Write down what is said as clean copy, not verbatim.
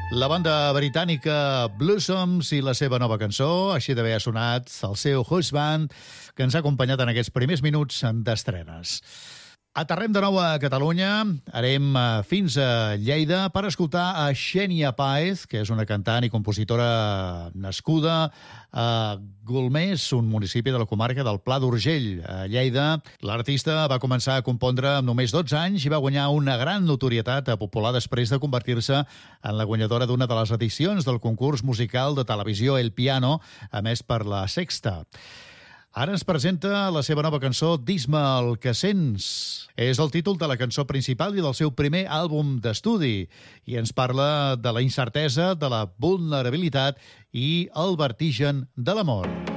La banda britànica Blossoms i la seva nova cançó, així d'haver sonat el seu Husband, que ens ha acompanyat en aquests primers minuts d'estrenes. Aterrem de nou a Catalunya, anem fins a Lleida per escoltar a Xènia Páez, que és una cantant i compositora nascuda a Golmés, un municipi de la comarca del Pla d'Urgell, a Lleida. L'artista va començar a compondre amb només 12 anys i va guanyar una gran notorietat popular després de convertir-se en la guanyadora d'una de les edicions del concurs musical de televisió El Piano, emès per La Sexta. Ara ens presenta la seva nova cançó Dis-me el que sents. És el títol de la cançó principal i del seu primer àlbum d'estudi i ens parla de la incertesa, de la vulnerabilitat i el vertigen de l'amor.